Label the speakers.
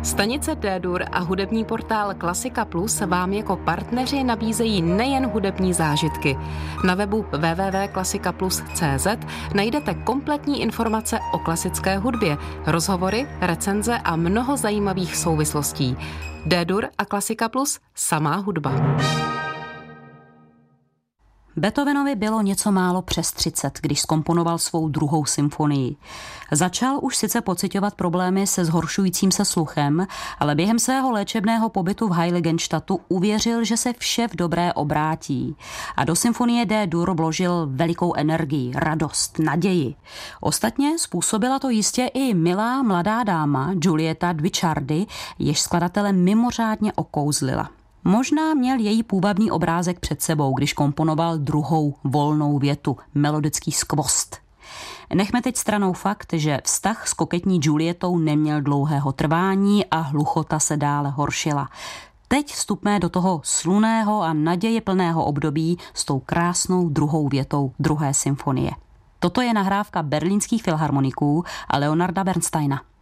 Speaker 1: Stanice D-Dur a hudební portál Klasika Plus vám jako partneři nabízejí nejen hudební zážitky. Na webu www.klasikaplus.cz najdete kompletní informace o klasické hudbě, rozhovory, recenze a mnoho zajímavých souvislostí. D-Dur a Klasika Plus, samá hudba.
Speaker 2: Beethovenovi bylo něco málo přes 30, když zkomponoval svou 2. symfonii. Začal už sice pociťovat problémy se zhoršujícím se sluchem, ale během svého léčebného pobytu v Heiligenstadtu uvěřil, že se vše v dobré obrátí. A do symfonie D-Dur vložil velikou energii, radost, naději. Ostatně způsobila to jistě i milá mladá dáma Giulietta Guicciardi, jež skladatele mimořádně okouzlila. Možná měl její půvabný obrázek před sebou, když komponoval 2. volnou větu, melodický skvost. Nechme teď stranou fakt, že vztah s koketní Giuliettou neměl dlouhého trvání a hluchota se dále horšila. Teď vstupme do toho slunného a nadějeplného období s tou krásnou 2. větou 2. symfonie. Toto je nahrávka berlínských filharmoniků a Leonarda Bernsteina.